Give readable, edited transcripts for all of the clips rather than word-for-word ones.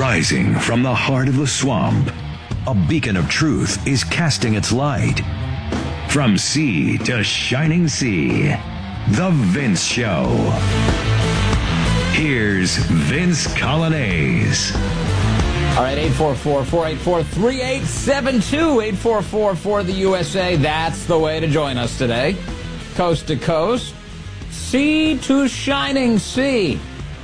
Rising from the heart of the swamp, a beacon of truth is casting its light. From sea to shining sea, The Vince Show. Here's Vince Coglianese. All right, 844-484-3872, 844-4 That's the way to join us today. Coast to coast, sea to shining sea.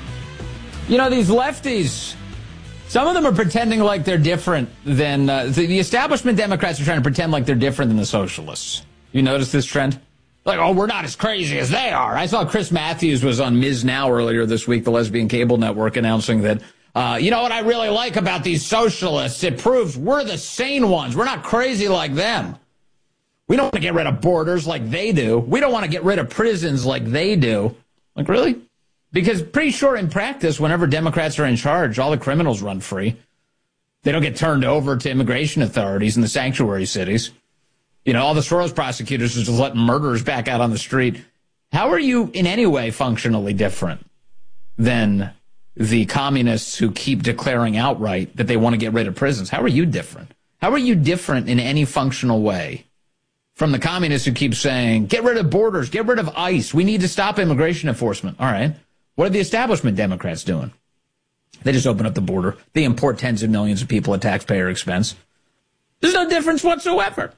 You know, these lefties, some of them are pretending like they're different than the establishment Democrats are trying to pretend like they're different than the socialists. You notice this trend? Like, oh, we're not as crazy as they are. I saw Chris Matthews was on Ms. Now earlier this week, the lesbian cable network, announcing that, you know what I really like about these socialists? It proves we're the sane ones. We're not crazy like them. We don't want to get rid of borders like they do. We don't want to get rid of prisons like they do. Like, really? Because pretty sure in practice, whenever Democrats are in charge, all the criminals run free. They don't get turned over to immigration authorities in the sanctuary cities. You know, all the Soros prosecutors are just letting murderers back out on the street. How are you in any way functionally different than the communists who keep declaring outright that they want to get rid of prisons? How are you different? How are you different in any functional way from the communists who keep saying, get rid of borders, get rid of ICE, we need to stop immigration enforcement? All right. What are the establishment Democrats doing? They just open up the border. They import tens of millions of people at taxpayer expense. There's no difference whatsoever.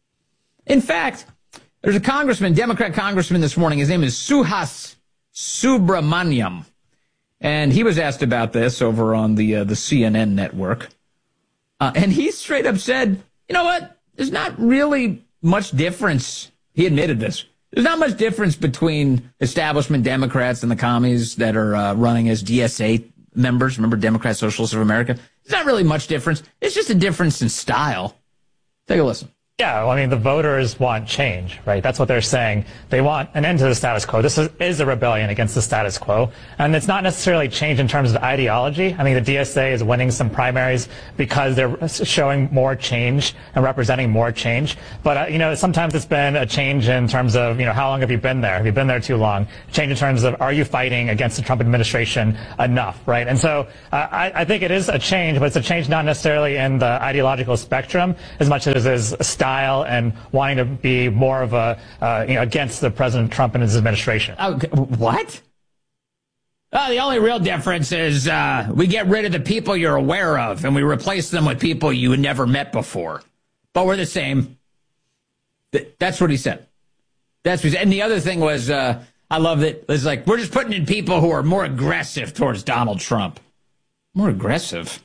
In fact, there's a congressman, Democrat congressman this morning. His name is Suhas Subramaniam. And he was asked about this over on the CNN network. And he straight up said, you know what? There's not really much difference. He admitted this. There's not much difference between establishment Democrats and the commies that are running as DSA members. Remember, Democrat Socialists of America? There's not really much difference. It's just a difference in style. Take a listen. Yeah, well, I mean, the voters want change, right? That's what they're saying. They want an end to the status quo. This is a rebellion against the status quo. And it's not necessarily change in terms of ideology. I mean, the DSA is winning some primaries because they're showing more change and representing more change. But, you know, sometimes it's been a change in terms of, you know, how long have you been there? Have you been there too long? Change in terms of, are you fighting against the Trump administration enough, right? And so I think it is a change, but it's a change not necessarily in the ideological spectrum as much as it is style and wanting to be more of a, you know, against the President Trump and his administration. What? The only real difference is we get rid of the people you're aware of and we replace them with people you had never met before. But we're the same. That's what he said. That's what he said. And the other thing was, I love that. It's like, we're just putting in people who are more aggressive towards Donald Trump. More aggressive?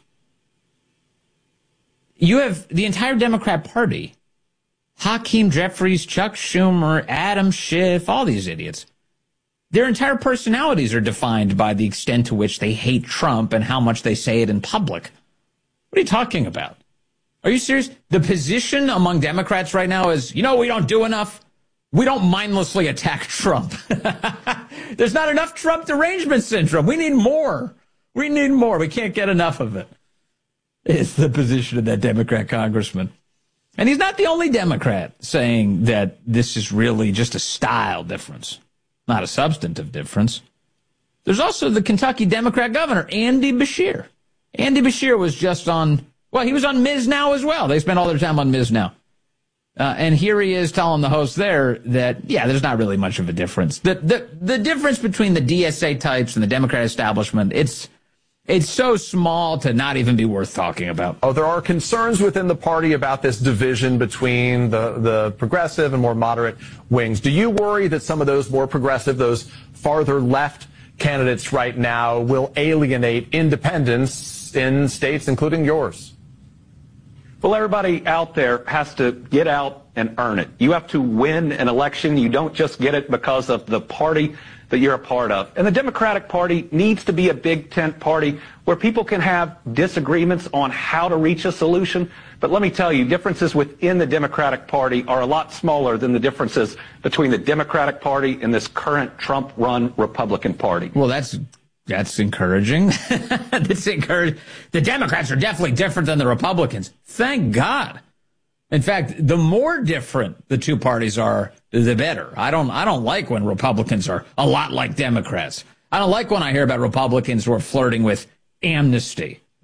You have the entire Democrat Party. Hakeem Jeffries, Chuck Schumer, Adam Schiff, all these idiots. Their entire personalities are defined by the extent to which they hate Trump and how much they say it in public. What are you talking about? Are you serious? The position among Democrats right now is, you know, we don't do enough. We don't mindlessly attack Trump. There's not enough Trump derangement syndrome. We need more. We need more. We can't get enough of it. It's the position of that Democrat congressman. And he's not the only Democrat saying that this is really just a style difference, not a substantive difference. There's also the Kentucky Democrat governor, Andy Beshear. Andy Beshear was just on, well, he was on Ms. Now as well. They spent all their time on Ms. Now. And here he is telling the host there that, yeah, there's not really much of a difference. The difference between the DSA types and the Democrat establishment, it's so small to not even be worth talking about. Oh, there are concerns within the party about this division between the progressive and more moderate wings. Do you worry that some of those more progressive, those farther left candidates right now will alienate independents in states, including yours? Well, everybody out there has to get out and earn it. You have to win an election. You don't just get it because of the party that you're a part of. And the Democratic Party needs to be a big tent party where people can have disagreements on how to reach a solution. But let me tell you, differences within the Democratic Party are a lot smaller than the differences between the Democratic Party and this current Trump-run Republican Party. Well, that's encouraging. That's encouraging. The Democrats are definitely different than the Republicans. Thank God. In fact, the more different the two parties are, the better. I don't like when Republicans are a lot like Democrats. I don't like when I hear about Republicans who are flirting with amnesty.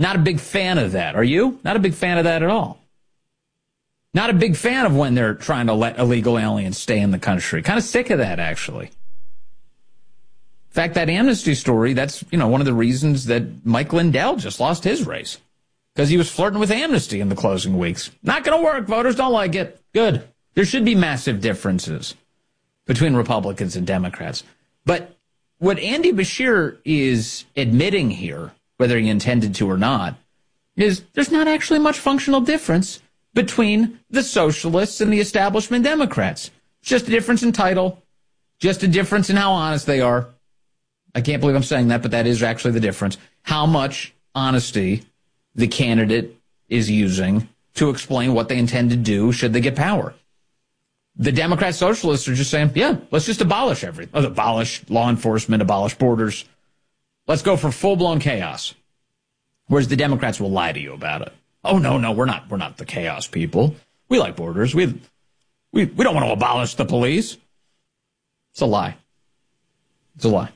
Not a big fan of that. Are you? Not a big fan of that at all. Not a big fan of when they're trying to let illegal aliens stay in the country. Kind of sick of that, actually. In fact, that amnesty story, that's, one of the reasons that Mike Lindell just lost his race. Because he was flirting with amnesty in the closing weeks. Not going to work. Voters don't like it. Good. There should be massive differences between Republicans and Democrats. But what Andy Beshear is admitting here, whether he intended to or not, is there's not actually much functional difference between the socialists and the establishment Democrats. It's just a difference in title, just a difference in how honest they are. I can't believe I'm saying that, but that is actually the difference. How much honesty the candidate is using to explain what they intend to do should they get power. The Democrat socialists are just saying, yeah, let's just abolish everything. Let's abolish law enforcement, abolish borders. Let's go for full-blown chaos. Whereas the Democrats will lie to you about it. Oh, no, we're not the chaos people. We like borders. We don't want to abolish the police. It's a lie. It's a lie.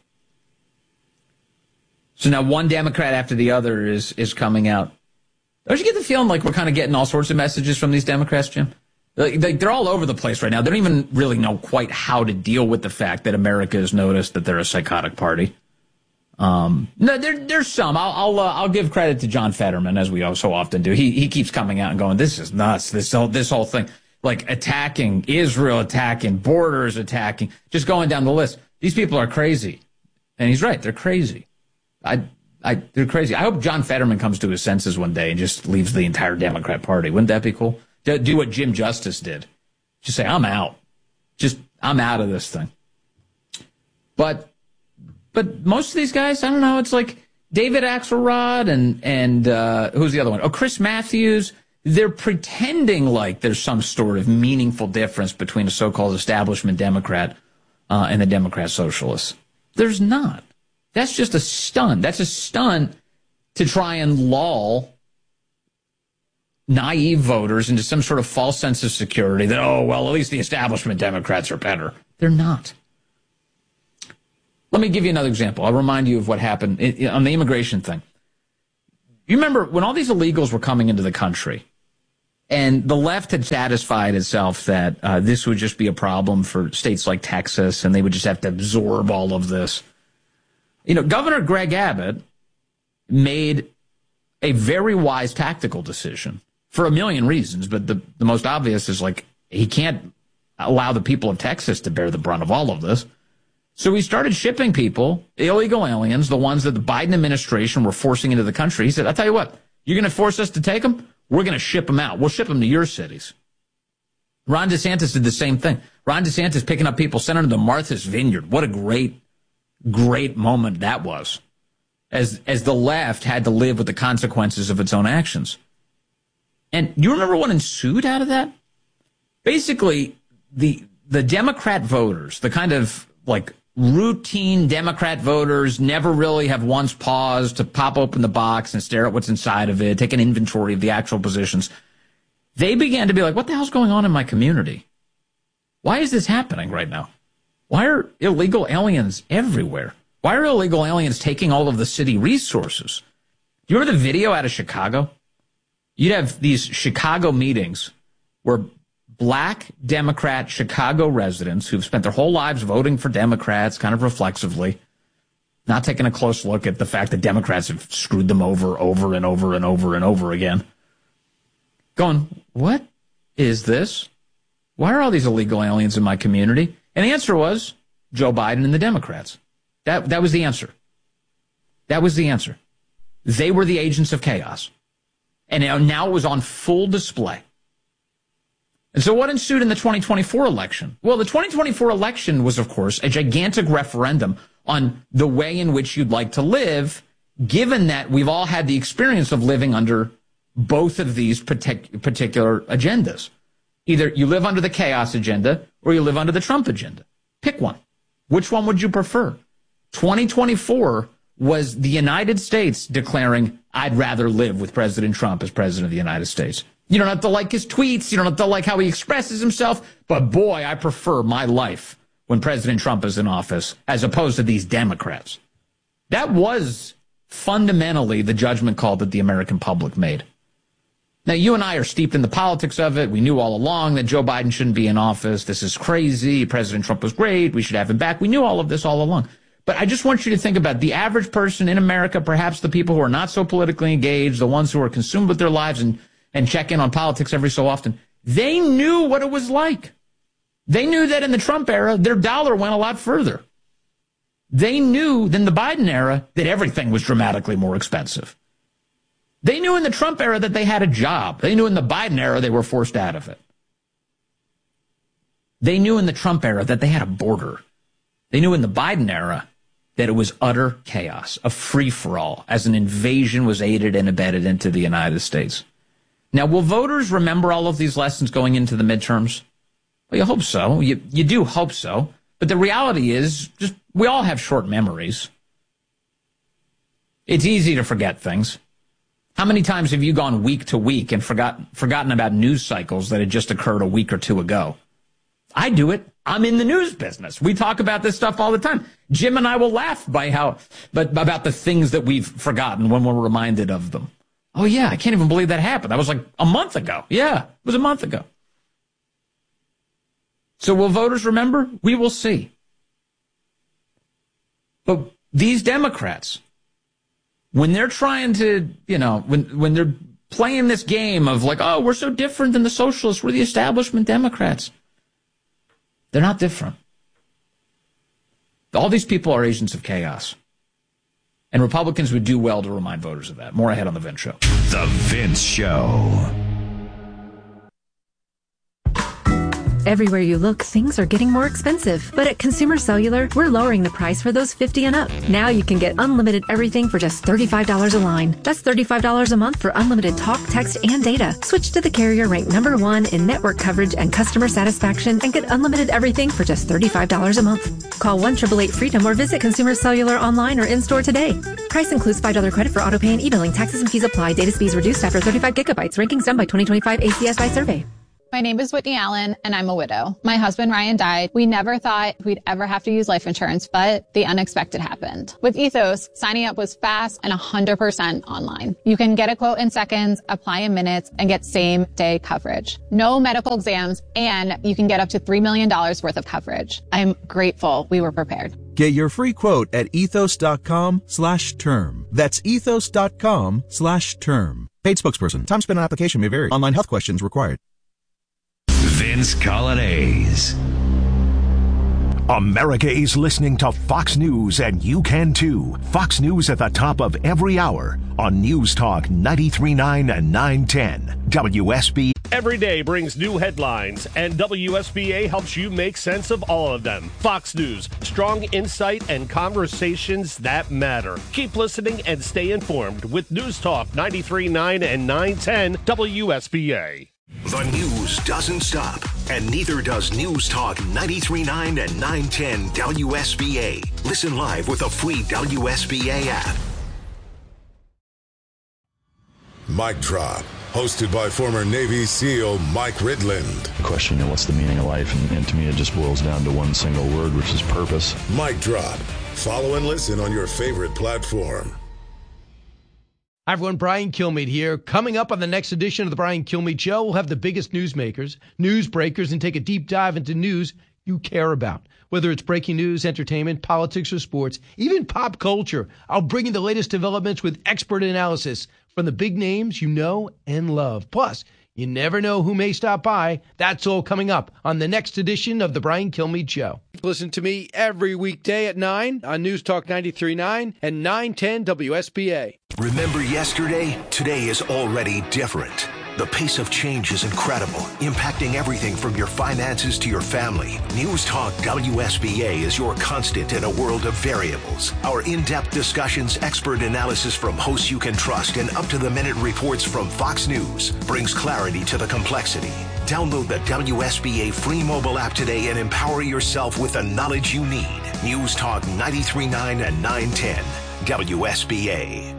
So now one Democrat after the other is coming out. Don't you get the feeling like we're kind of getting all sorts of messages from these Democrats, Jim? They're all over the place right now. They don't even really know quite how to deal with the fact that America has noticed that they're a psychotic party. No, there's some. I'll give credit to John Fetterman, as we so often do. He keeps coming out and going, this is nuts. This whole thing, like attacking Israel, attacking borders, attacking, just going down the list. These people are crazy, and he's right. They're crazy. They're crazy. I hope John Fetterman comes to his senses one day and just leaves the entire Democrat Party. Wouldn't that be cool? Do what Jim Justice did. Just say, I'm out. I'm out of this thing. But most of these guys, I don't know, it's like David Axelrod and who's the other one? Oh, Chris Matthews. They're pretending like there's some sort of meaningful difference between a so-called establishment Democrat and the Democrat socialists. There's not. That's just a stunt. That's a stunt to try and lull naive voters into some sort of false sense of security that, oh, well, at least the establishment Democrats are better. They're not. Let me give you another example. I'll remind you of what happened on the immigration thing. You remember when all these illegals were coming into the country and the left had satisfied itself that this would just be a problem for states like Texas and they would just have to absorb all of this. Governor Greg Abbott made a very wise tactical decision for a million reasons, but the most obvious is like he can't allow the people of Texas to bear the brunt of all of this. So he started shipping people, illegal aliens, the ones that the Biden administration were forcing into the country. He said, I'll tell you what, you're going to force us to take them? We're going to ship them out. We'll ship them to your cities. Ron DeSantis did the same thing. Ron DeSantis picking up people, sending them to Martha's Vineyard. What a great moment that was. As the left had to live with the consequences of its own actions. And you remember what ensued out of that? Basically, the Democrat voters, the kind of like routine Democrat voters, never really have once paused to pop open the box and stare at what's inside of it, take an inventory of the actual positions. They began to be like, what the hell's going on in my community? Why is this happening right now? Why are illegal aliens everywhere? Why are illegal aliens taking all of the city resources? Do you remember the video out of Chicago? You'd have these Chicago meetings where black Democrat Chicago residents who've spent their whole lives voting for Democrats kind of reflexively, not taking a close look at the fact that Democrats have screwed them over and over again, going, what is this? Why are all these illegal aliens in my community? And the answer was Joe Biden and the Democrats. That was the answer. That was the answer. They were the agents of chaos. And now it was on full display. And so what ensued in the 2024 election? Well, the 2024 election was, of course, a gigantic referendum on the way in which you'd like to live, given that we've all had the experience of living under both of these particular agendas. Either you live under the chaos agenda or you live under the Trump agenda. Pick one. Which one would you prefer? 2024 was the United States declaring, I'd rather live with President Trump as president of the United States. You don't have to like his tweets. You don't have to like how he expresses himself. But boy, I prefer my life when President Trump is in office as opposed to these Democrats. That was fundamentally the judgment call that the American public made. Now, you and I are steeped in the politics of it. We knew all along that Joe Biden shouldn't be in office. This is crazy. President Trump was great. We should have him back. We knew all of this all along. But I just want you to think about the average person in America, perhaps the people who are not so politically engaged, the ones who are consumed with their lives and check in on politics every so often. They knew what it was like. They knew that in the Trump era, their dollar went a lot further. They knew in the Biden era that everything was dramatically more expensive. They knew in the Trump era that they had a job. They knew in the Biden era they were forced out of it. They knew in the Trump era that they had a border. They knew in the Biden era that it was utter chaos, a free-for-all, as an invasion was aided and abetted into the United States. Now, will voters remember all of these lessons going into the midterms? Well, you hope so. You do hope so. But the reality is, just we all have short memories. It's easy to forget things. How many times have you gone week to week and forgotten about news cycles that had just occurred a week or two ago? I do it. I'm in the news business. We talk about this stuff all the time. Jim and I will laugh about the things that we've forgotten when we're reminded of them. Oh, yeah, I can't even believe that happened. That was like a month ago. Yeah, it was a month ago. So will voters remember? We will see. But these Democrats, when they're trying to, when they're playing this game of like, oh, we're so different than the socialists, we're the establishment Democrats. They're not different. All these people are agents of chaos. And Republicans would do well to remind voters of that. More ahead on The Vince Show. The Vince Show. Everywhere you look, things are getting more expensive. But at Consumer Cellular, we're lowering the price for those 50 and up. Now you can get unlimited everything for just $35 a line. That's $35 a month for unlimited talk, text, and data. Switch to the carrier ranked #1 in network coverage and customer satisfaction and get unlimited everything for just $35 a month. Call 1-888-FREEDOM or visit Consumer Cellular online or in-store today. Price includes $5 credit for auto pay and e-billing. Taxes and fees apply. Data speeds reduced after 35 gigabytes. Rankings done by 2025 ACSI survey. My name is Whitney Allen, and I'm a widow. My husband, Ryan, died. We never thought we'd ever have to use life insurance, but the unexpected happened. With Ethos, signing up was fast and 100% online. You can get a quote in seconds, apply in minutes, and get same-day coverage. No medical exams, and you can get up to $3 million worth of coverage. I'm grateful we were prepared. Get your free quote at ethos.com/term. That's ethos.com/term. Paid spokesperson. Time spent on application may vary. Online health questions required. Vince Coglianese. America is listening to Fox News, and you can too. Fox News at the top of every hour on News Talk 93.9 and 910 WSB. Every day brings new headlines, and WSBA helps you make sense of all of them. Fox News, strong insight and conversations that matter. Keep listening and stay informed with News Talk 93.9 and 910 WSBA. The news doesn't stop, and neither does News Talk 93.9 and 910 WSBA. Listen live with a free WSBA app. Mic Drop, hosted by former Navy SEAL Mike Ridland. The question, what's the meaning of life? And to me, it just boils down to one single word, which is purpose. Mic Drop. Follow and listen on your favorite platform. Hi, everyone. Brian Kilmeade here. Coming up on the next edition of the Brian Kilmeade Show, we'll have the biggest newsmakers, news breakers, and take a deep dive into news you care about. Whether it's breaking news, entertainment, politics, or sports, even pop culture, I'll bring you the latest developments with expert analysis from the big names you know and love. Plus, you never know who may stop by. That's all coming up on the next edition of the Brian Kilmeade Show. Listen to me every weekday at 9 on News Talk 93.9 and 910 WSBA. Remember yesterday? Today is already different. The pace of change is incredible, impacting everything from your finances to your family. News Talk WSBA is your constant in a world of variables. Our in-depth discussions, expert analysis from hosts you can trust, and up-to-the-minute reports from Fox News brings clarity to the complexity. Download the WSBA free mobile app today and empower yourself with the knowledge you need. News Talk 93.9 and 910 WSBA.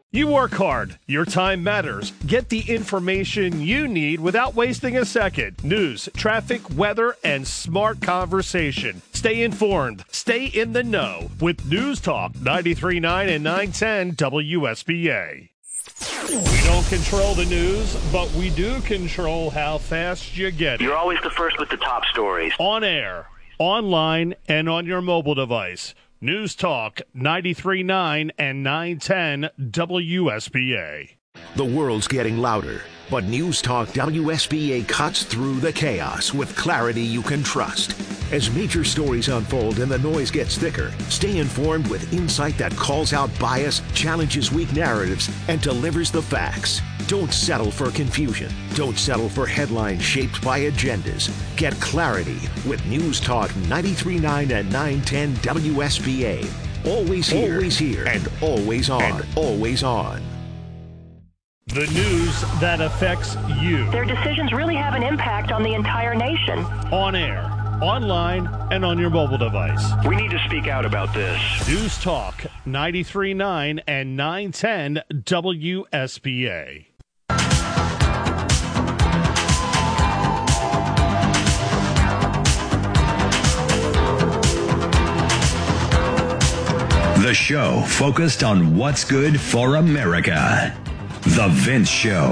You work hard. Your time matters. Get the information you need without wasting a second. News, traffic, weather, and smart conversation. Stay informed. Stay in the know with News Talk 93.9 and 910 WSBA. We don't control the news, but we do control how fast you get it. You're always the first with the top stories. On air, online, and on your mobile device. News Talk 93.9 and 910 WSBA. The world's getting louder, but News Talk WSBA cuts through the chaos with clarity you can trust. As major stories unfold and the noise gets thicker, stay informed with insight that calls out bias, challenges weak narratives, and delivers the facts. Don't settle for confusion. Don't settle for headlines shaped by agendas. Get clarity with News Talk 93.9 and 910 WSBA. Always here, and always on. The news that affects you. Their decisions really have an impact on the entire nation. On air, online, and on your mobile device. We need to speak out about this. News Talk 93.9 and 910 WSBA. The show focused on what's good for America. The Vince Show.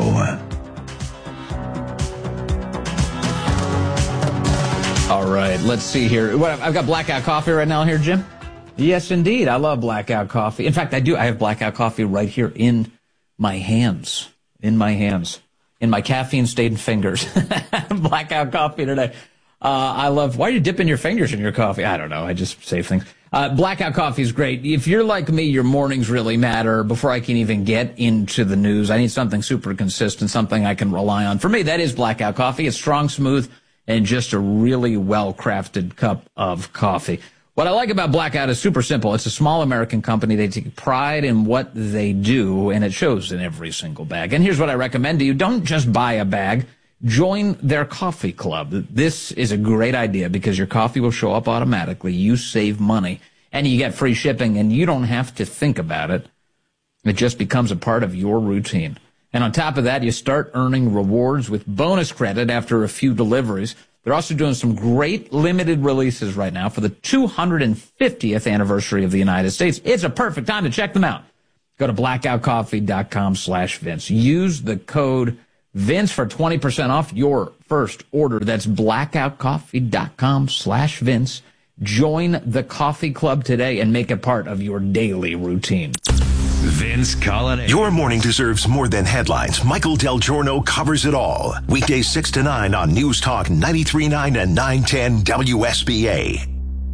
All right, let's see here. What, I've got blackout coffee right now here, Jim? Yes, indeed. I love blackout coffee. In fact, I do. I have blackout coffee right here in my hands. In my caffeine-stained fingers. Blackout coffee today. I love, why are you dipping your fingers in your coffee? I don't know. I just save things. Blackout coffee is great. If you're like me, your mornings really matter. Before I can even get into the news, I need something super consistent, something I can rely on. For me, that is blackout coffee. It's strong, smooth, and just a really well-crafted cup of coffee. What I like about Blackout is super simple. It's a small American company. They take pride in what they do, and it shows in every single bag. And here's what I recommend to you. Don't just buy a bag. Join their coffee club. This is a great idea because your coffee will show up automatically. You save money, and you get free shipping, and you don't have to think about it. It just becomes a part of your routine. And on top of that, you start earning rewards with bonus credit after a few deliveries. They're also doing some great limited releases right now for the 250th anniversary of the United States. It's a perfect time to check them out. Go to blackoutcoffee.com/Vince. Use the code Vince for 20% off your first order. That's blackoutcoffee.com/Vince. Join the coffee club today and make it part of your daily routine. Vince Colonnade. Your morning deserves more than headlines. Michael Del Giorno covers it all. Weekdays 6 to 9 on News Talk 93.9 and 910 WSBA.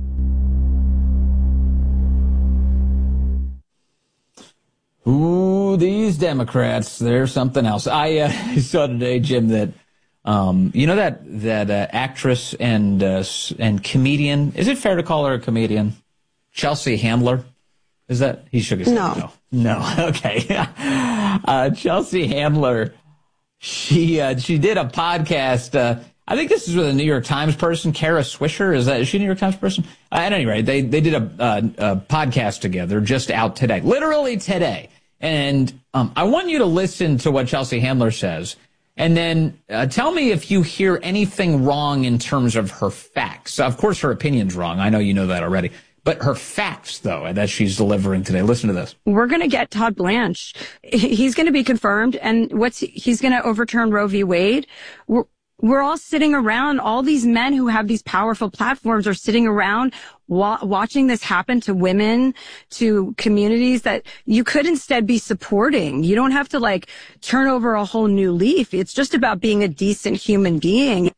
Ooh, these Democrats, they're something else. I saw today, Jim, that you know that actress and comedian. Is it fair to call her a comedian? Chelsea Handler. Is that? He shook his head. No. Okay. Chelsea Handler. She did a podcast. I think this is with a New York Times person, Kara Swisher. Is she a New York Times person? At any rate, they did a podcast together, just out today, literally today. And I want you to listen to what Chelsea Handler says, and then tell me if you hear anything wrong in terms of her facts. Of course, her opinion's wrong. I know you know that already. But her facts, though, that she's delivering today. Listen to this. We're going to get Todd Blanche. He's going to be confirmed, and he's going to overturn Roe v. Wade. We're all sitting around. All these men who have these powerful platforms are sitting around watching this happen to women, to communities that you could instead be supporting. You don't have to turn over a whole new leaf. It's just about being a decent human being.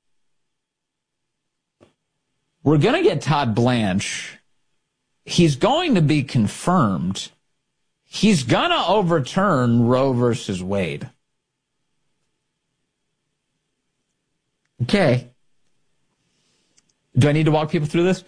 We're going to get Todd Blanche. He's going to be confirmed. He's going to overturn Roe versus Wade. Okay. Do I need to walk people through this?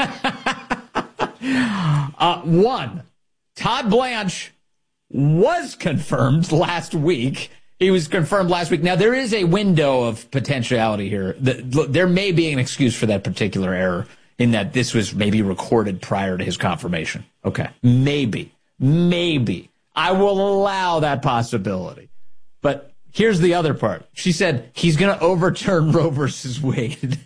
One, Todd Blanche was confirmed last week. He was confirmed last week. Now, there is a window of potentiality here. There may be an excuse for that particular error in that this was maybe recorded prior to his confirmation. Okay. Maybe. I will allow that possibility. But here's the other part. She said he's going to overturn Roe versus Wade.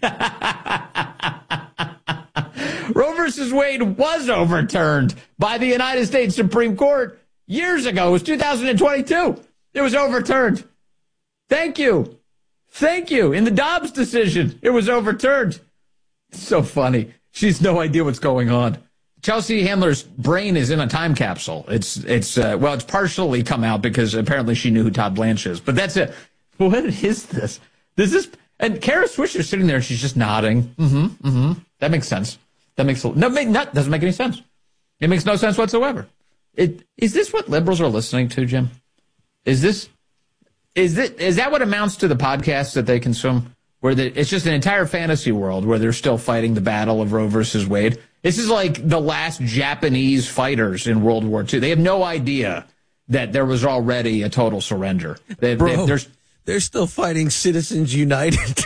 Roe versus Wade was overturned by the United States Supreme Court years ago. It was 2022. It was overturned. Thank you. Thank you. In the Dobbs decision, it was overturned. It's so funny. She's no idea what's going on. Chelsea Handler's brain is in a time capsule. It's partially come out because apparently she knew who Todd Blanche is. But that's it. What is this? And Kara Swisher's sitting there and she's just nodding. That makes sense. Doesn't make any sense. It makes no sense whatsoever. Is this what liberals are listening to, Jim? Is that what amounts to the podcasts that they consume? Where it's just an entire fantasy world where they're still fighting the battle of Roe versus Wade. This is like the last Japanese fighters in World War II. They have no idea that there was already a total surrender. They're still fighting Citizens United.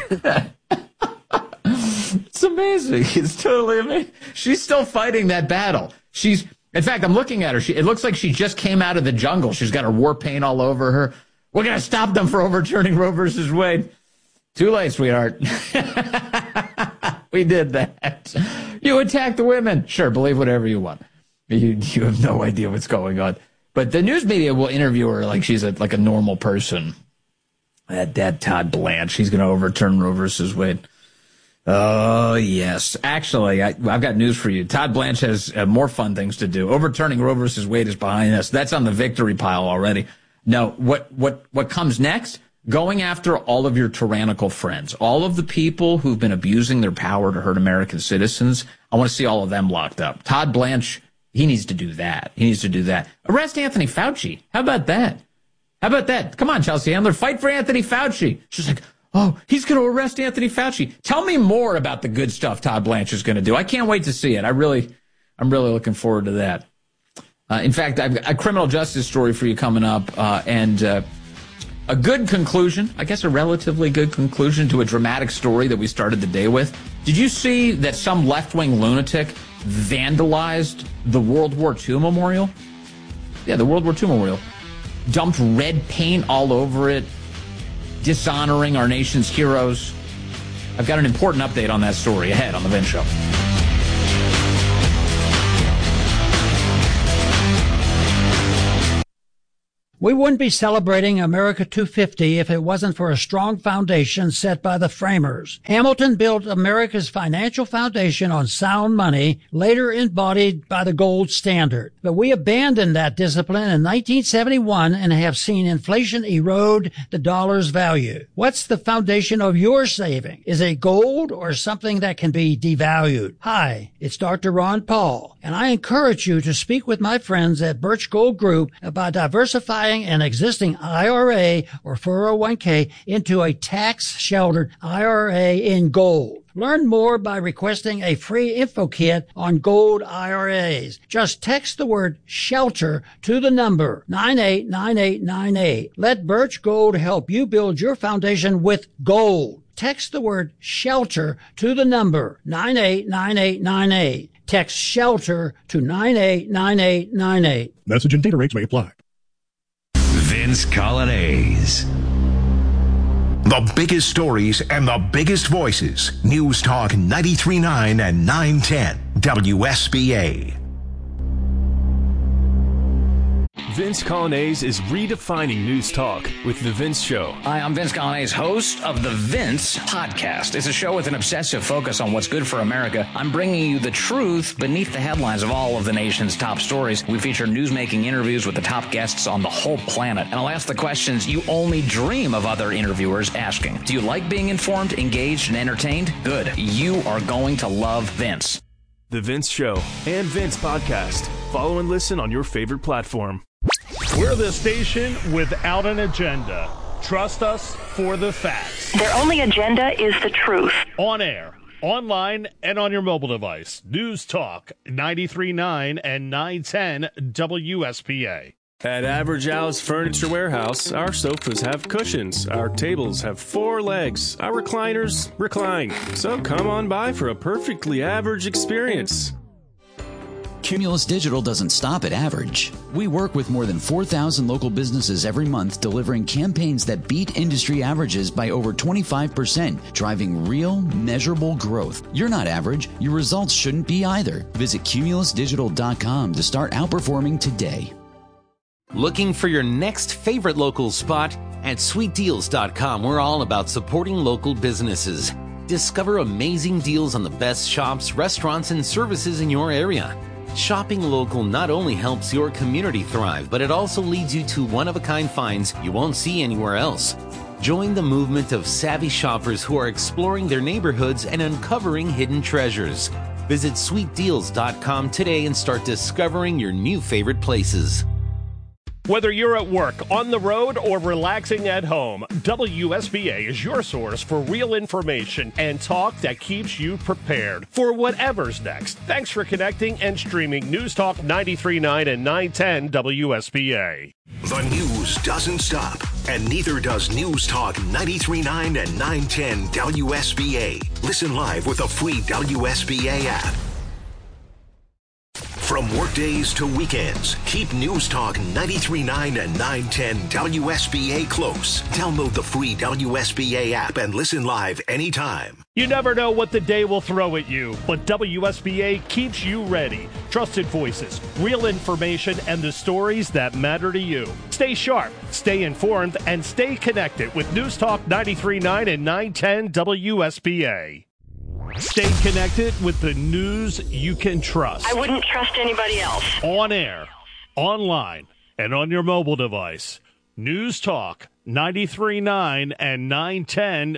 It's amazing. It's totally amazing. She's still fighting that battle. In fact, I'm looking at her. It looks like she just came out of the jungle. She's got her war paint all over her. We're going to stop them for overturning Roe versus Wade. Too late, sweetheart. We did that. You attack the women. Sure, believe whatever you want. You have no idea what's going on. But the news media will interview her like she's like a normal person. That Todd Blanche, he's going to overturn Roe versus Wade. Oh, yes. Actually, I've got news for you. Todd Blanche has more fun things to do. Overturning Roe versus Wade is behind us. That's on the victory pile already. No, what comes next? Going after all of your tyrannical friends, all of the people who've been abusing their power to hurt American citizens. I want to see all of them locked up. Todd Blanche, he needs to do that. Arrest Anthony Fauci. How about that? Come on, Chelsea Handler, fight for Anthony Fauci. She's like, oh, he's going to arrest Anthony Fauci. Tell me more about the good stuff Todd Blanche is going to do. I can't wait to see it. I'm really looking forward to that. In fact, I've got a criminal justice story for you coming up, and a good conclusion, I guess a relatively good conclusion to a dramatic story that we started the day with. Did you see that some left-wing lunatic vandalized the World War II memorial? Yeah, the World War II memorial. Dumped red paint all over it, dishonoring our nation's heroes. I've got an important update on that story ahead on The Vince Show. We wouldn't be celebrating America 250 if it wasn't for a strong foundation set by the framers. Hamilton built America's financial foundation on sound money, later embodied by the gold standard. But we abandoned that discipline in 1971 and have seen inflation erode the dollar's value. What's the foundation of your saving? Is it gold or something that can be devalued? Hi, it's Dr. Ron Paul, and I encourage you to speak with my friends at Birch Gold Group about diversifying an existing IRA or 401k into a tax-sheltered IRA in gold. Learn more by requesting a free info kit on gold IRAs. Just text the word SHELTER to the number 989898. Let Birch Gold help you build your foundation with gold. Text the word SHELTER to the number 989898. Text SHELTER to 989898. Message and data rates may apply. Vince Colonnese. The biggest stories and the biggest voices. News Talk 93.9 and 910 WSBA. Vince Colonnese is redefining news talk with The Vince Show. Hi, I'm Vince Colonnese, host of The Vince Podcast. It's a show with an obsessive focus on what's good for America. I'm bringing you the truth beneath the headlines of all of the nation's top stories. We feature newsmaking interviews with the top guests on the whole planet. And I'll ask the questions you only dream of other interviewers asking. Do you like being informed, engaged, and entertained? Good. You are going to love Vince. The Vince Show and Vince Podcast. Follow and listen on your favorite platform. We're the station without an agenda. Trust us for the facts. Their only agenda is the truth. On air, online, and on your mobile device. News Talk 93.9 and 910 WSPA. At Average Al's Furniture Warehouse, our sofas have cushions, our tables have 4 legs, our recliners recline. So come on by for a perfectly average experience. Cumulus Digital doesn't stop at average. We work with more than 4,000 local businesses every month, delivering campaigns that beat industry averages by over 25%, driving real, measurable growth. You're not average. Your results shouldn't be either. Visit cumulusdigital.com to start outperforming today. Looking for your next favorite local spot? At sweetdeals.com, we're all about supporting local businesses. Discover amazing deals on the best shops, restaurants, and services in your area. Shopping local not only helps your community thrive, but it also leads you to one-of-a-kind finds you won't see anywhere else. Join the movement of savvy shoppers who are exploring their neighborhoods and uncovering hidden treasures. Visit sweetdeals.com today and start discovering your new favorite places. Whether you're at work, on the road, or relaxing at home, WSBA is your source for real information and talk that keeps you prepared for whatever's next. Thanks for connecting and streaming News Talk 93.9 and 910 WSBA. The news doesn't stop, and neither does News Talk 93.9 and 910 WSBA. Listen live with a free WSBA app. From workdays to weekends, keep News Talk 93.9 and 910 WSBA close. Download the free WSBA app and listen live anytime. You never know what the day will throw at you, but WSBA keeps you ready. Trusted voices, real information, and the stories that matter to you. Stay sharp, stay informed, and stay connected with News Talk 93.9 and 910 WSBA. Stay connected with the news you can trust. I wouldn't trust anybody else. On air, online, and on your mobile device. News Talk 93.9 and 910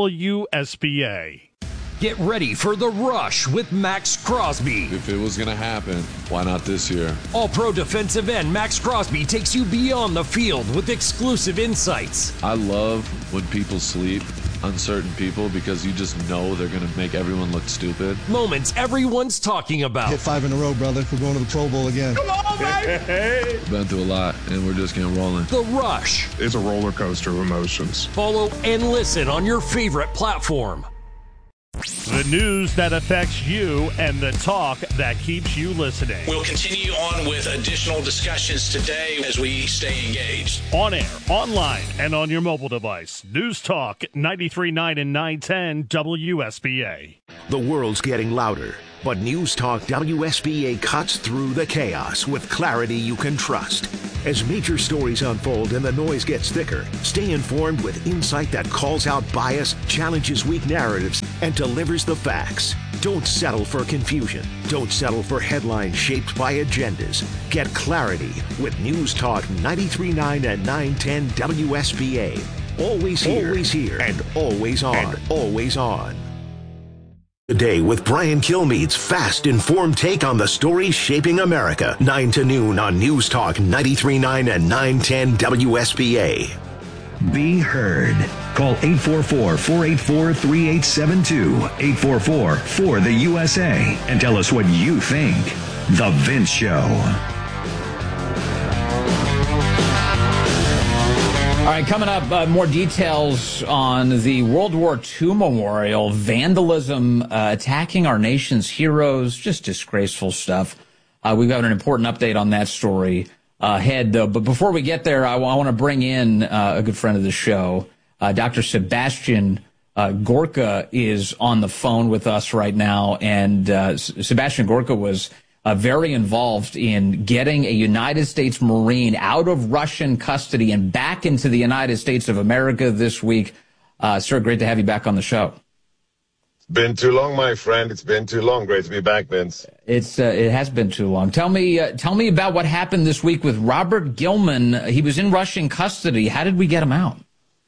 WSBA. Get ready for The Rush with Max Crosby. If it was going to happen, why not this year? All-pro defensive end Max Crosby takes you beyond the field with exclusive insights. I love when people sleep, uncertain people, because you just know they're going to make everyone look stupid. Moments everyone's talking about. Hit 5 in a row, brother. We're going to the Pro Bowl again. Come on, baby! Been through a lot, and we're just getting rolling. The Rush. It's a roller coaster of emotions. Follow and listen on your favorite platform. The news that affects you and the talk that keeps you listening. We'll continue on with additional discussions today as we stay engaged. On air, online, and on your mobile device. News Talk 93.9 and 910 WSBA. The world's getting louder, but News Talk WSBA cuts through the chaos with clarity you can trust. As major stories unfold and the noise gets thicker, stay informed with insight that calls out bias, challenges weak narratives, and delivers the facts. Don't settle for confusion. Don't settle for headlines shaped by agendas. Get clarity with News Talk 93.9 and 910 WSBA. Always here, and always on. Today with Brian Kilmeade's fast, informed take on the stories shaping America. 9 to noon on News Talk 93.9 and 910 WSBA. Be heard. Call 844-484-3872, 844-4-the-USA, and tell us what you think. The Vince Show. All right, coming up, more details on the World War II memorial, vandalism, attacking our nation's heroes, just disgraceful stuff. We've got an important update on that story ahead, though. But before we get there, I want to bring in a good friend of the show. Dr. Sebastian Gorka is on the phone with us right now. And Sebastian Gorka was very involved in getting a United States Marine out of Russian custody and back into the United States of America this week. Sir, great to have you back on the show. It's been too long, my friend. It's been too long. Great to be back, Vince. It has been too long. Tell me about what happened this week with Robert Gilman. He was in Russian custody. How did we get him out?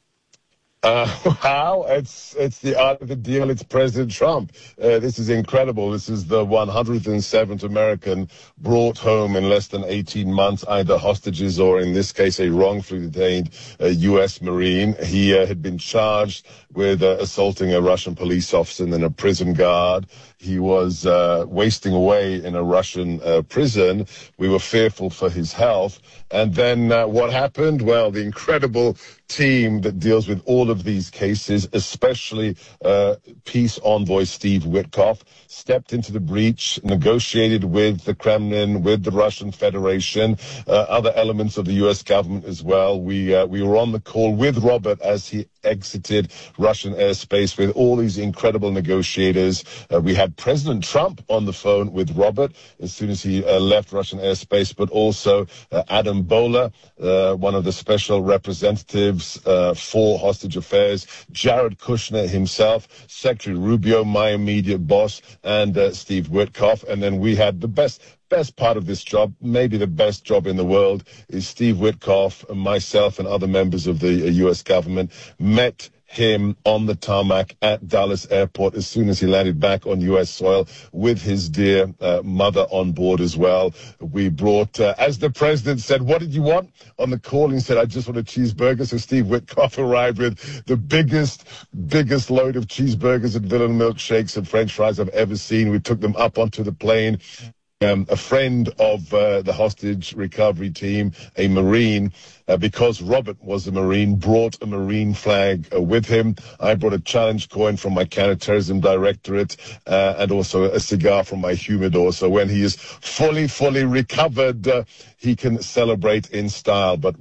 Wow, it's the art of the deal. It's President Trump. This is incredible. This is the 107th American brought home in less than 18 months, either hostages or, in this case, a wrongfully detained U.S. Marine. He had been charged with assaulting a Russian police officer and then a prison guard. He was wasting away in a Russian prison. We were fearful for his health. And then what happened? Well, the incredible team that deals with all of these cases, especially peace envoy Steve Witkoff, stepped into the breach, negotiated with the Kremlin, with the Russian Federation, other elements of the U.S. government as well. We were on the call with Robert as he exited Russian airspace with all these incredible negotiators. We had President Trump on the phone with Robert as soon as he left Russian airspace, but also Adam Boehler, one of the special representatives for hostage affairs, Jared Kushner himself, Secretary Rubio, my immediate boss, and Steve Witkoff. And then we had the best part of this job, maybe the best job in the world, is Steve Witkoff, myself, and other members of the U.S. government met him on the tarmac at Dallas Airport as soon as he landed back on U.S. soil with his dear mother on board as well. We brought, as the president said, what did you want? On the call, he said, I just want a cheeseburger. So Steve Witkoff arrived with the biggest load of cheeseburgers and vanilla milkshakes and French fries I've ever seen. We took them up onto the plane. A friend of the hostage recovery team, a Marine, because Robert was a Marine, brought a Marine flag with him. I brought a challenge coin from my counterterrorism directorate and also a cigar from my humidor. So when he is fully recovered, he can celebrate in style. But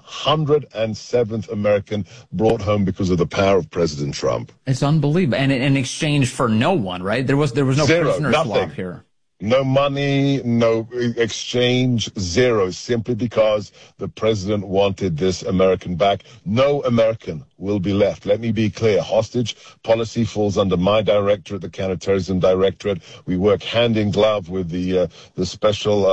107th American brought home because of the power of President Trump. It's unbelievable. And in exchange for no one, right? There was no prisoner swap here. No money, no exchange, zero, simply because the president wanted this American back. No American will be left. Let me be clear. Hostage policy falls under my directorate, the Counterterrorism Directorate. We work hand in glove with the special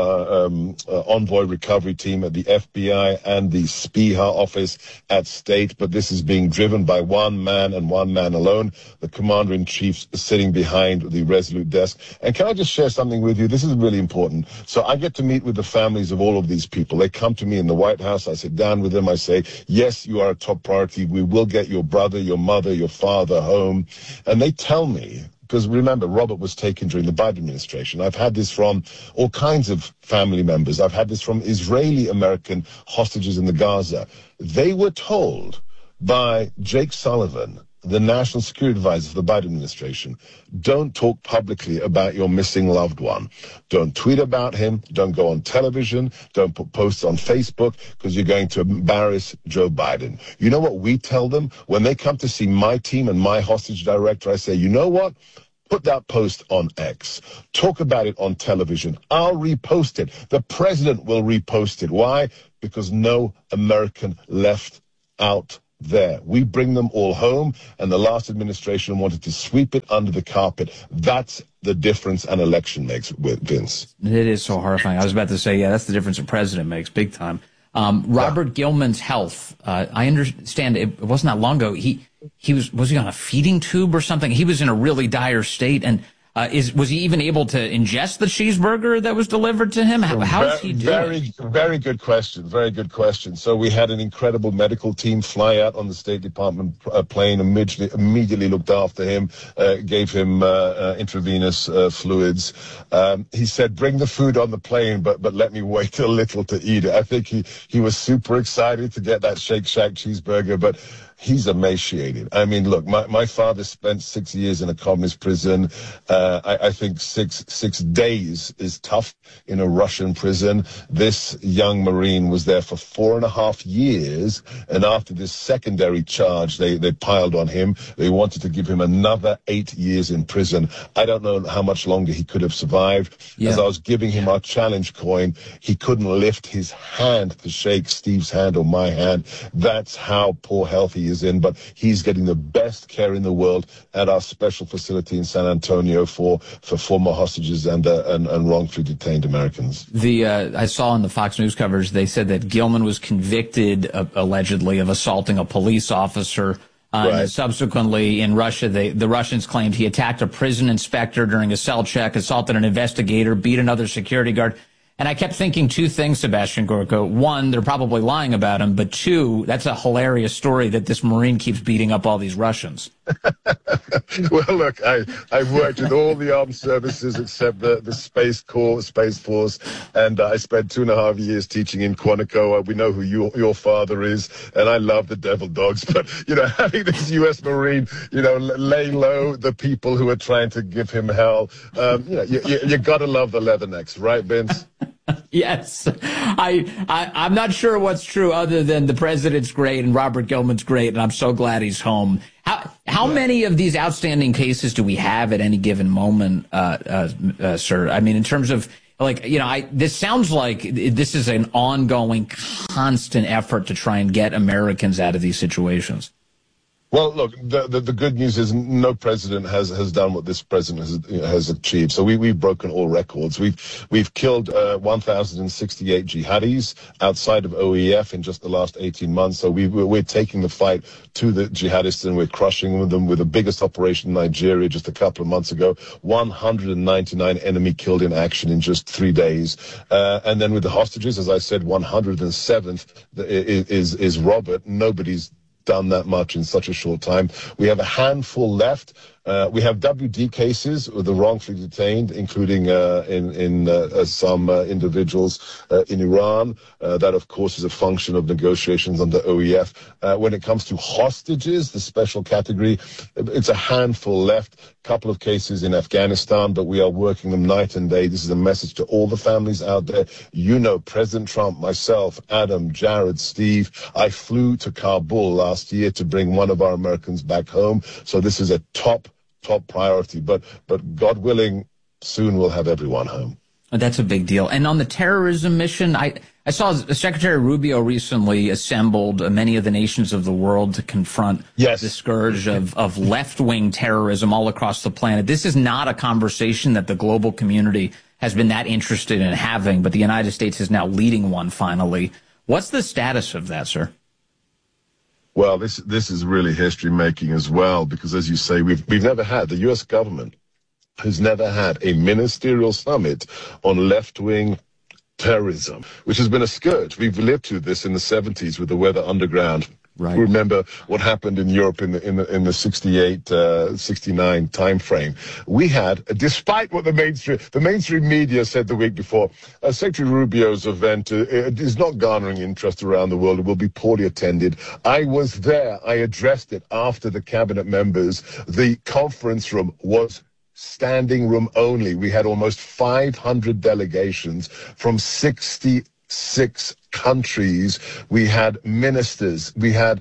envoy recovery team at the FBI and the SPIHA office at State. But this is being driven by one man and one man alone, the commander-in-chief sitting behind the Resolute desk. And can I just share something with you? This is really important. So I get to meet with the families of all of these people. They come to me in the White House. I sit down with them. I say, yes, you are a top priority. We will get your brother, your mother, your father home. And they tell me, because remember, Robert was taken during the Biden administration. I've had this from all kinds of family members. I've had this from Israeli-American hostages in the Gaza. They were told by Jake Sullivan, the national security advisor for the Biden administration, don't talk publicly about your missing loved one. Don't tweet about him. Don't go on television. Don't put posts on Facebook because you're going to embarrass Joe Biden. You know what we tell them? When they come to see my team and my hostage director, I say, you know what? Put that post on X. Talk about it on television. I'll repost it. The president will repost it. Why? Because no American left out there. We bring them all home, and the last administration wanted to sweep it under the carpet. That's the difference an election makes, with Vince. It is so horrifying. I was about to say, yeah, that's the difference a president makes, big time. Robert Gilman's health, I understand it wasn't that long ago. Was he on a feeding tube or something? He was in a really dire state, and was he even able to ingest the cheeseburger that was delivered to him? How is he doing? Very good question. Very good question. So we had an incredible medical team fly out on the State Department plane, immediately looked after him, gave him intravenous fluids. He said, bring the food on the plane, but let me wait a little to eat it. I think he was super excited to get that Shake Shack cheeseburger, but he's emaciated. I mean, look, my father spent 6 years in a communist prison. I think six days is tough in a Russian prison. This young Marine was there for 4.5 years, and after this secondary charge they piled on him, they wanted to give him another 8 years in prison. I don't know how much longer he could have survived. Yeah. As I was giving him our challenge coin, he couldn't lift his hand to shake Steve's hand or my hand. That's how poor health he is in, but he's getting the best care in the world at our special facility in San Antonio for former hostages and wrongfully detained Americans. I saw in the Fox News coverage, they said that Gilman was convicted allegedly of assaulting a police officer. Right. Subsequently, in Russia, the Russians claimed he attacked a prison inspector during a cell check, assaulted an investigator, beat another security guard. And I kept thinking two things, Sebastian Gorka. One, they're probably lying about him, but two, that's a hilarious story that this Marine keeps beating up all these Russians. Well, look, I've worked with all the armed services except the Space Corps, Space Force, and I spent 2.5 years teaching in Quantico. We know who your father is, and I love the Devil Dogs. But, having this U.S. Marine, lay low the people who are trying to give him hell, you got to love the Leathernecks, right, Vince? Yes. I'm not sure what's true other than the president's great and Robert Gilman's great, and I'm so glad he's home. How many of these outstanding cases do we have at any given moment, sir? I mean, in terms of, this sounds like this is an ongoing, constant effort to try and get Americans out of these situations. Well, look, the good news is no president has done what this president has achieved. So we've broken all records. We've killed 1,068 jihadis outside of OEF in just the last 18 months. So we're taking the fight to the jihadists, and we're crushing them with the biggest operation in Nigeria just a couple of months ago. 199 enemy killed in action in just 3 days. And then with the hostages, as I said, 107th is Robert. Nobody's done that much in such a short time. We have a handful left. We have WD cases with the wrongfully detained, including in some individuals in Iran. That, of course, is a function of negotiations under OEF. When it comes to hostages, the special category, it's a handful left. Couple of cases in Afghanistan, but we are working them night and day. This is a message to all the families out there. President Trump, myself, Adam, Jared, Steve, I flew to Kabul last year to bring one of our Americans back home. So this is a top priority. But God willing, soon we'll have everyone home. That's a big deal. And on the terrorism mission, I saw Secretary Rubio recently assembled many of the nations of the world to confront the scourge of left-wing terrorism all across the planet. This is not a conversation that the global community has been that interested in having, but the United States is now leading one finally. What's the status of that, sir? Well, this is really history-making as well, because as you say, we've never had, the U.S. government has never had a ministerial summit on left-wing terrorism, which has been a scourge. We've lived through this in the 70s with the Weather Underground. Right. Remember what happened in Europe in the 68, 69 time frame. We had, despite what the mainstream media said the week before, Secretary Rubio's event is not garnering interest around the world. It will be poorly attended. I was there. I addressed it after the cabinet members. The conference room was standing room only. We had almost 500 delegations from 66 countries. We had ministers. We had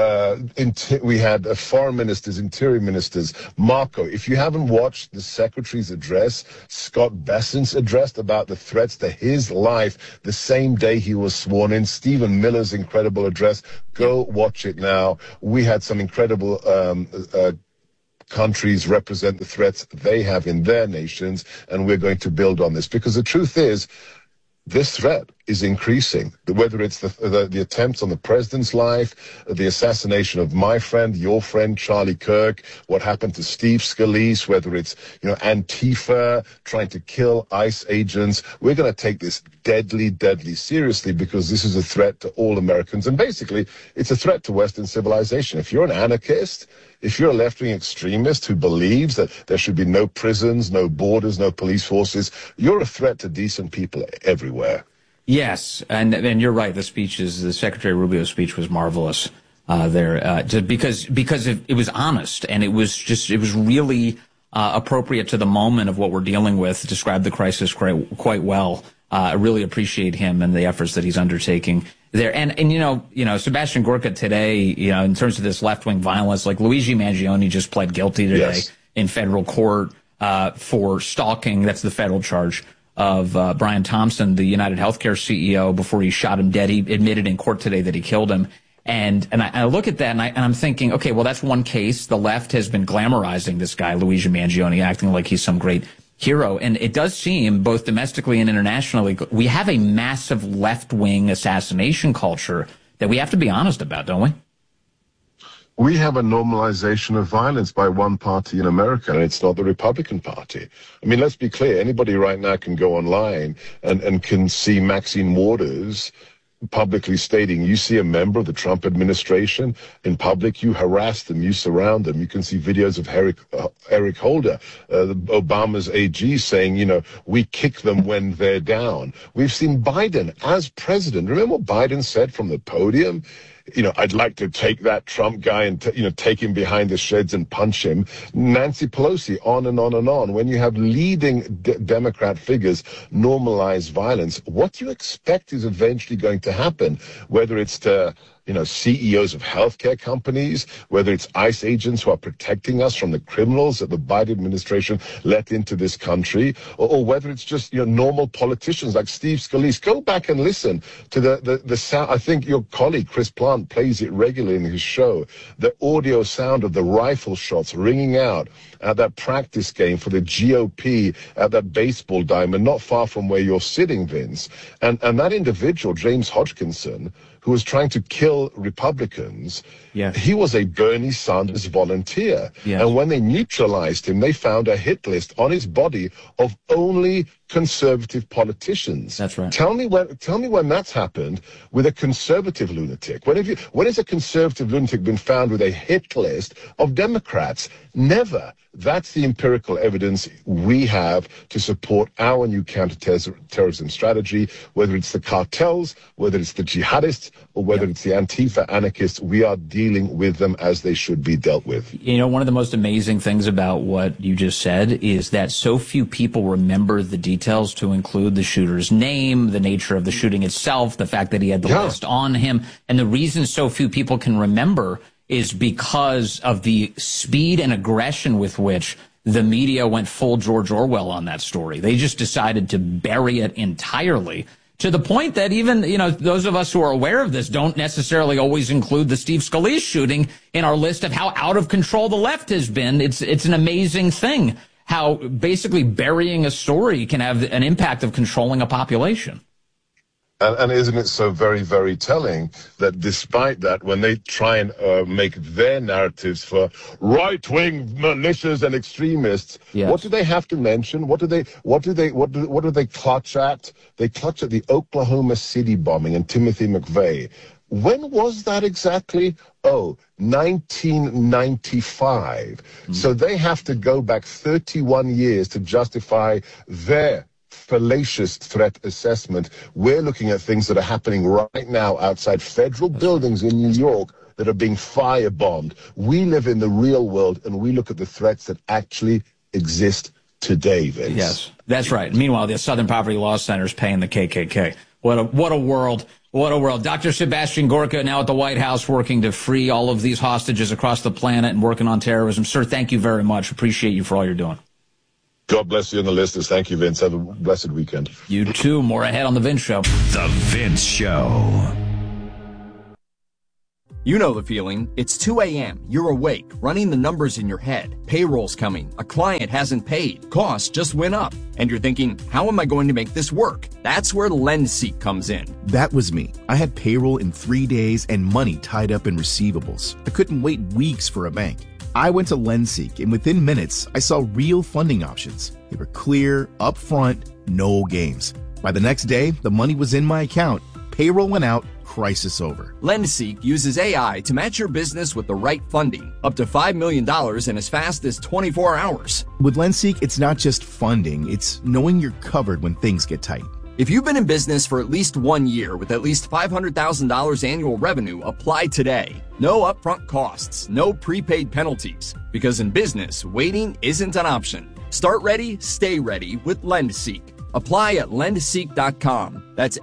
foreign ministers, interior ministers. Marco, if you haven't watched the secretary's address, Scott Bessent's address about the threats to his life the same day he was sworn in, Stephen Miller's incredible address, go watch it now. We had some incredible countries represent the threats they have in their nations, and we're going to build on this, because the truth is this threat is increasing. Whether it's the attempts on the president's life, the assassination of my friend, your friend, Charlie Kirk, what happened to Steve Scalise, whether it's, Antifa trying to kill ICE agents, we're going to take this deadly, deadly seriously, because this is a threat to all Americans. And basically, it's a threat to Western civilization. If you're an anarchist, if you're a left-wing extremist who believes that there should be no prisons, no borders, no police forces, you're a threat to decent people everywhere. Yes, and you're right. The Secretary Rubio's speech was marvelous because it was honest, and it was really appropriate to the moment of what we're dealing with. Described the crisis quite well. I really appreciate him and the efforts that he's undertaking there. And Sebastian Gorka today, in terms of this left-wing violence, like Luigi Mangione just pled guilty today in federal court for stalking. That's the federal charge of Brian Thompson, the United Healthcare CEO, before he shot him dead. He admitted in court today that he killed him. And I look at that and I'm thinking, okay, well, that's one case. The left has been glamorizing this guy, Luigi Mangione, acting like he's some great hero. And it does seem, both domestically and internationally, we have a massive left-wing assassination culture that we have to be honest about, don't we? We have a normalization of violence by one party in America, and it's not the Republican Party. I mean, let's be clear. Anybody right now can go online and can see Maxine Waters publicly stating, you see a member of the Trump administration in public, you harass them, you surround them. You can see videos of Eric Holder, Obama's AG, saying, you know, we kick them when they're down. We've seen Biden as president. Remember what Biden said from the podium? You know, I'd like to take that Trump guy and, take him behind the sheds and punch him. Nancy Pelosi, on and on and on. When you have leading Democrat figures normalize violence, what do you expect is eventually going to happen? Whether it's to CEOs of healthcare companies, whether it's ICE agents who are protecting us from the criminals that the Biden administration let into this country, or whether it's just normal politicians like Steve Scalise. Go back and listen to the sound. I think your colleague Chris Plant plays it regularly in his show. The audio sound of the rifle shots ringing out at that practice game for the GOP at that baseball diamond, not far from where you're sitting, Vince. And that individual, James Hodgkinson, who was trying to kill Republicans, he was a Bernie Sanders volunteer. And when they neutralized him, they found a hit list on his body of only conservative politicians. That's right. Tell me when that's happened with a conservative lunatic. When has a conservative lunatic been found with a hit list of Democrats? Never. That's the empirical evidence we have to support our new counterterrorism strategy, whether it's the cartels, whether it's the jihadists, or whether it's the Antifa anarchists. We are dealing with them as they should be dealt with. One of the most amazing things about what you just said is that so few people remember the details, to include the shooter's name, the nature of the shooting itself, the fact that he had the list on him. And the reason so few people can remember is because of the speed and aggression with which the media went full George Orwell on that story. They just decided to bury it entirely, to the point that even, those of us who are aware of this don't necessarily always include the Steve Scalise shooting in our list of how out of control the left has been. It's an amazing thing how basically burying a story can have an impact of controlling a population. And isn't it so very, very telling that despite that, when they try and make their narratives for right-wing militias and extremists, what do they have to mention? What do they clutch at? They clutch at the Oklahoma City bombing and Timothy McVeigh. When was that exactly? 1995. So they have to go back 31 years to justify their fallacious threat assessment. We're looking at things that are happening right now outside federal buildings in New York that are being firebombed. We live in the real world, and we look at the threats that actually exist today, Vince. Yes, that's right. Meanwhile, the Southern Poverty Law Center is paying the KKK. What a world. What a world. Dr. Sebastian Gorka now at the White House working to free all of these hostages across the planet and working on terrorism. Sir, thank you very much. Appreciate you for all you're doing. God bless you and the listeners. Thank you, Vince. Have a blessed weekend. You too. More ahead on The Vince Show. The Vince Show. You know the feeling. It's 2 a.m. You're awake, running the numbers in your head. Payroll's coming. A client hasn't paid. Costs just went up. And you're thinking, how am I going to make this work? That's where LendSeek comes in. That was me. I had payroll in 3 days and money tied up in receivables. I couldn't wait weeks for a bank. I went to LendSeek, and within minutes, I saw real funding options. They were clear, upfront, no games. By the next day, the money was in my account. Payroll went out. Crisis over. LendSeek uses AI to match your business with the right funding, up to $5 million in as fast as 24 hours. With LendSeek, it's not just funding, it's knowing you're covered when things get tight. If you've been in business for at least 1 year with at least $500,000 annual revenue, apply today. No upfront costs, no prepaid penalties, because in business, waiting isn't an option. Start ready, stay ready with LendSeek. Apply at lendseek.com. That's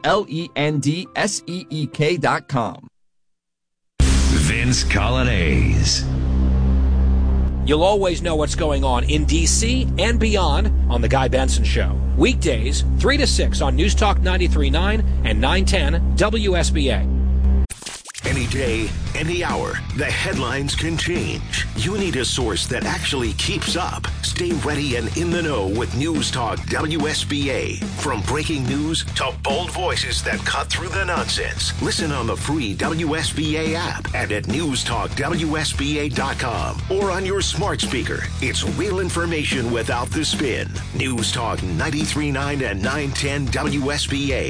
LENDSEEK.com. Vince Colonnese. You'll always know what's going on in D.C. and beyond on The Guy Benson Show. Weekdays, 3 to 6 on News Talk 93.9 and 910 WSBA. Any day, any hour, the headlines can change. You need a source that actually keeps up. Stay ready and in the know with News Talk WSBA. From breaking news to bold voices that cut through the nonsense. Listen on the free WSBA app and at newstalkwsba.com or on your smart speaker. It's real information without the spin. News Talk 93.9 and 910 WSBA.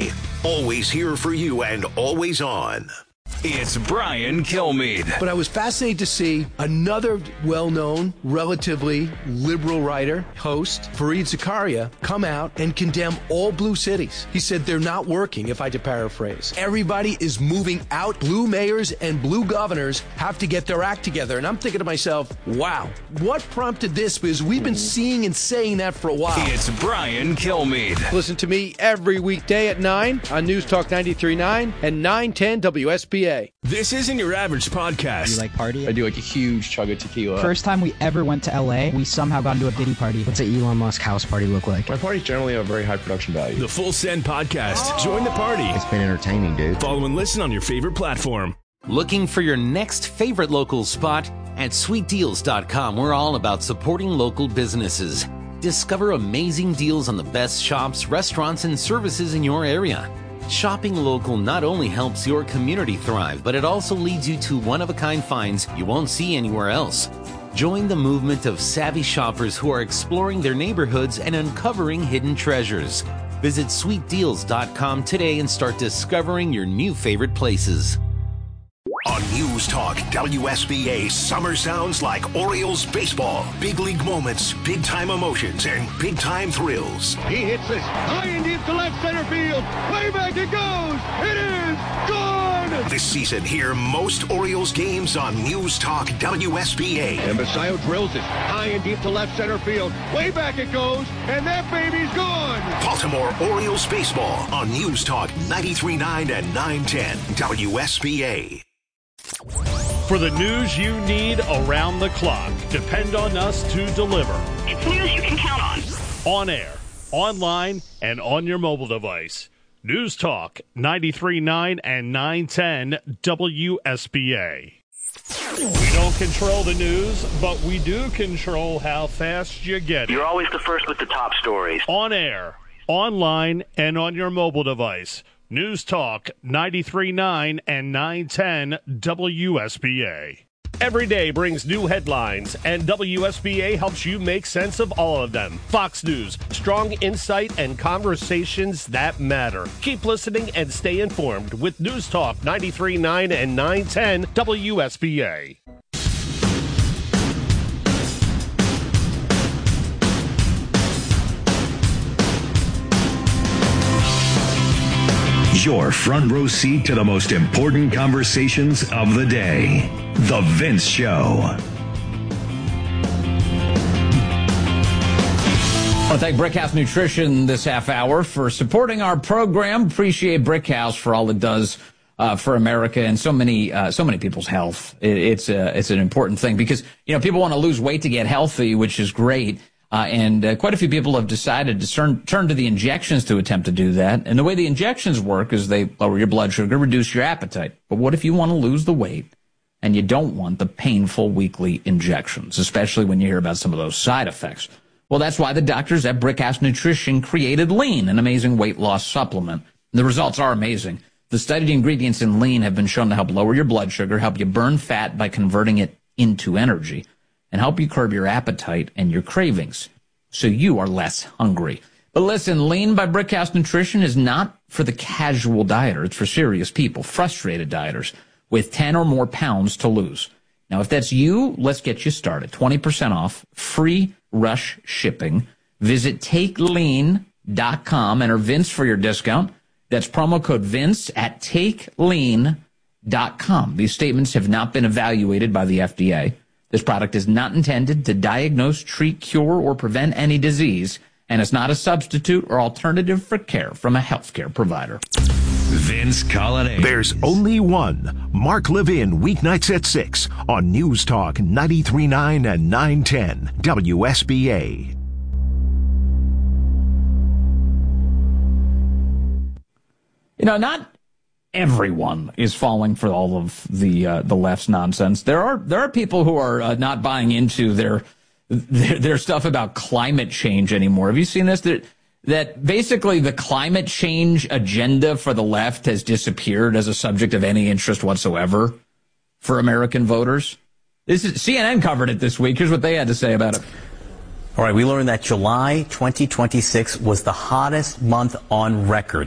Always here for you and always on. It's Brian Kilmeade. But I was fascinated to see another well-known, relatively liberal writer, host, Fareed Zakaria, come out and condemn all blue cities. He said they're not working, if I had to paraphrase. Everybody is moving out. Blue mayors and blue governors have to get their act together. And I'm thinking to myself, wow, what prompted this? Because we've been seeing and saying that for a while. It's Brian Kilmeade. Listen to me every weekday at 9 on News Talk 93.9 and 910 WSBA. This isn't your average podcast. You like party? I do like a huge chug of tequila. First time we ever went to LA, we somehow got into a Diddy party. What's an Elon Musk house party look like? My parties generally have very high production value. The Full Send Podcast. Join the party. It's been entertaining, dude. Follow and listen on your favorite platform. Looking for your next favorite local spot? At sweetdeals.com, we're all about supporting local businesses. Discover amazing deals on the best shops, restaurants, and services in your area. Shopping local not only helps your community thrive, but it also leads you to one-of-a-kind finds you won't see anywhere else. Join the movement of savvy shoppers who are exploring their neighborhoods and uncovering hidden treasures. Visit sweetdeals.com today and start discovering your new favorite places. On News Talk WSBA, summer sounds like Orioles baseball. Big league moments, big-time emotions, and big-time thrills. He hits this high and deep to left center field. Way back it goes. It is gone. This season, hear most Orioles games on News Talk WSBA. And Basayo drills it high and deep to left center field. Way back it goes, and that baby's gone. Baltimore Orioles baseball on News Talk 93.9 and 910 WSBA. For the news you need around the clock, depend on us to deliver. It's news you can count on. On air, online, and on your mobile device. News Talk 93.9 and 910 WSBA. We don't control the news, but we do control how fast you get it. You're always the first with the top stories. On air, online, and on your mobile device. News Talk 93.9 and 910 WSBA. Every day brings new headlines, and WSBA helps you make sense of all of them. Fox News, strong insight and conversations that matter. Keep listening and stay informed with News Talk 93.9 and 910 WSBA. Your front row seat to the most important conversations of the day. The Vince Show. I want to thank Brickhouse Nutrition this half hour for supporting our program. Appreciate Brickhouse for all it does for America and so many people's health. It's an important thing because, people want to lose weight to get healthy, which is great. And quite a few people have decided to turn to the injections to attempt to do that. And the way the injections work is they lower your blood sugar, reduce your appetite. But what if you want to lose the weight and you don't want the painful weekly injections, especially when you hear about some of those side effects? Well, that's why the doctors at Brickhouse Nutrition created Lean, an amazing weight loss supplement. And the results are amazing. The studied ingredients in Lean have been shown to help lower your blood sugar, help you burn fat by converting it into energy, and help you curb your appetite and your cravings so you are less hungry. But listen, Lean by Brickhouse Nutrition is not for the casual dieter. It's for serious people, frustrated dieters with 10 or more pounds to lose. Now, if that's you, let's get you started. 20% off, free rush shipping. Visit TakeLean.com. Enter Vince for your discount. That's promo code Vince at TakeLean.com. These statements have not been evaluated by the FDA. This product is not intended to diagnose, treat, cure, or prevent any disease, and is not a substitute or alternative for care from a healthcare provider. Vince Colonnade. There's only one. Mark Levin, weeknights at 6 on News Talk 93.9 and 910 WSBA. Not everyone is falling for all of the left's nonsense. There are people who are not buying into their stuff about climate change anymore. Have you seen this? That basically the climate change agenda for the left has disappeared as a subject of any interest whatsoever for American voters. CNN covered it this week. Here's what they had to say about it. All right, we learned that July 2026 was the hottest month on record.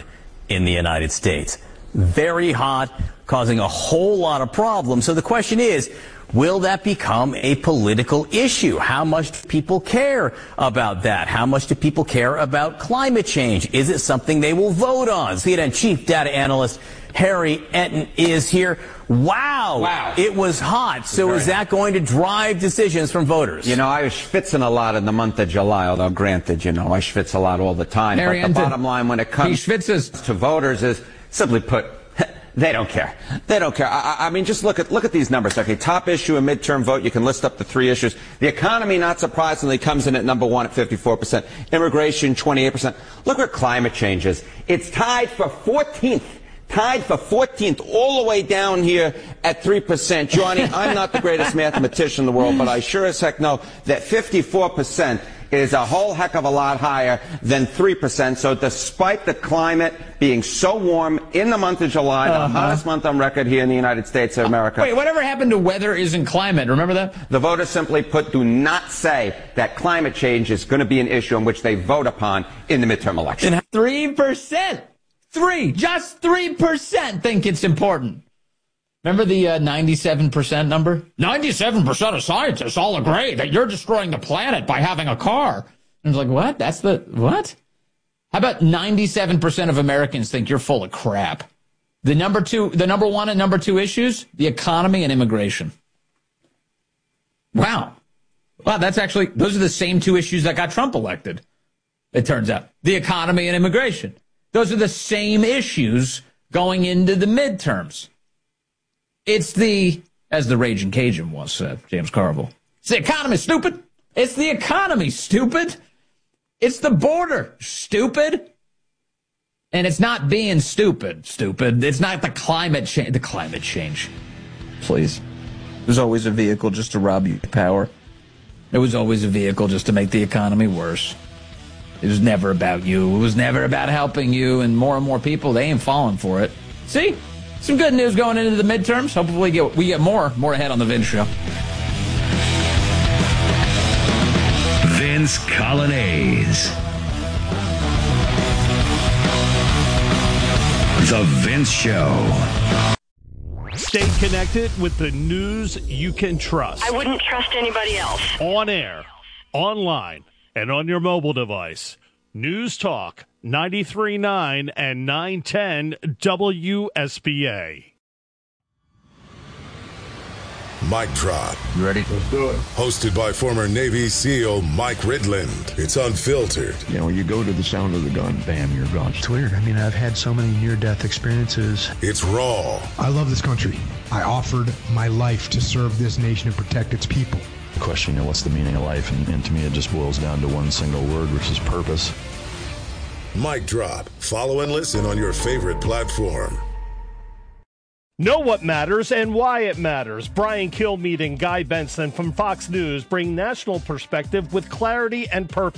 in the United States. Very hot, causing a whole lot of problems. So the question is, will that become a political issue? How much do people care about that? How much do people care about climate change? Is it something they will vote on? CNN chief data analyst Harry Enten is here. Wow. It was hot. So is that going to drive decisions from voters? You know, I was schwitzing a lot in the month of July, although granted, you know, I schwitz a lot all the time. Harry but the Enten, bottom line when it comes to voters is, simply put, they don't care. They don't care. I mean, just look at these numbers. Okay, top issue, a midterm vote. You can list up the 3 issues. The economy, not surprisingly, comes in at number 1 at 54%. Immigration, 28%. Look where climate change is. It's tied for 14th. Tied for 14th, all the way down here at 3%. Johnny, I'm not the greatest mathematician in the world, but I sure as heck know that 54% is a whole heck of a lot higher than 3%. So despite the climate being so warm in the month of July, the hottest month on record here in the United States of America. Wait, whatever happened to weather isn't climate? Remember that? The voters simply put do not say that climate change is going to be an issue on which they vote upon in the midterm election. 3%. Just 3% think it's important. Remember the 97% number? 97% of scientists all agree that you're destroying the planet by having a car. And it's like, what? That's the, what? How about 97% of Americans think you're full of crap? The number 1 and number 2 issues, the economy and immigration. Wow, that's actually, those are the same 2 issues that got Trump elected, it turns out. The economy and immigration. Those are the same issues going into the midterms. It's the, as the Raging Cajun once said, James Carville, it's the economy, stupid. It's the economy, stupid. It's the border, stupid. And it's not being stupid. It's not the climate change. The climate change. Please. There's always a vehicle just to rob you of power. There was always a vehicle just to make the economy worse. It was never about you. It was never about helping you. And more people, they ain't falling for it. See? Some good news going into the midterms. Hopefully we get more ahead on the Vince Show. Vince Colonnese. The Vince Show. Stay connected with the news you can trust. I wouldn't trust anybody else. On air, online, and on your mobile device. News Talk 93.9 and 910 WSBA. Mic Drop. You ready? Let's do it. Hosted by former Navy SEAL Mike Ridland. It's unfiltered. You know, you go to the sound of the gun, bam, you're gone. It's weird. I mean, I've had so many near-death experiences. It's raw. I love this country. I offered my life to serve this nation and protect its people. Question, you know, what's the meaning of life? And to me, it just boils down to one single word, which is purpose. Mic Drop. Follow and listen on your favorite platform. Know what matters and why it matters. Brian Kilmeade and Guy Benson from Fox News bring national perspective with clarity and purpose.